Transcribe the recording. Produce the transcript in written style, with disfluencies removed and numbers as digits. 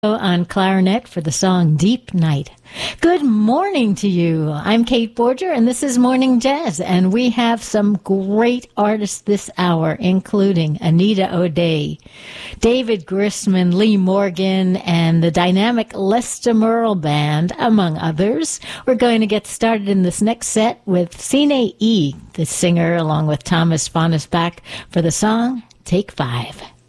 On clarinet for the song Deep Night. Good morning to you. I'm Kate Borger, and this is Morning Jazz, and we have some great artists this hour, including Anita O'Day, David Grisman, Lee Morgan, and the dynamic Lester Merle Band, among others. We're going to get started in this next set with Sine E, the singer, along with Thomas Fonnesbach, for the song Take Five.